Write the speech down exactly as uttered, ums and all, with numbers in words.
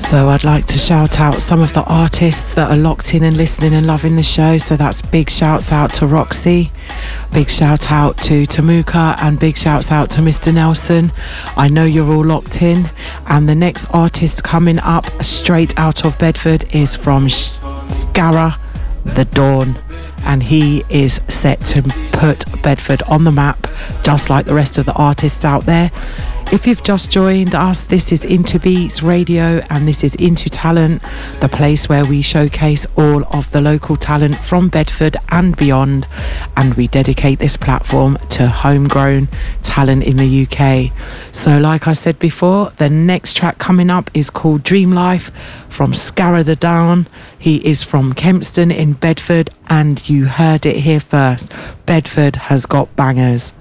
So I'd like to shout out some of the artists that are locked in and listening and loving the show. So that's big shouts out to Roxy, big shout out to Tamuka, and big shouts out to Mister Nelson. I know you're all locked in. And the next artist coming up straight out of Bedford is from Scarra the Dawn, and he is set to put Bedford on the map just like the rest of the artists out there. If you've just joined us, this is Into Beats Radio and this is Into Talent, the place where we showcase all of the local talent from Bedford and beyond, and we dedicate this platform to homegrown talent in the U K. So like I said before, the next track coming up is called Dream Life from Scarra the Dawn. He is from Kempston in Bedford, and you heard it here first. Bedford has got bangers.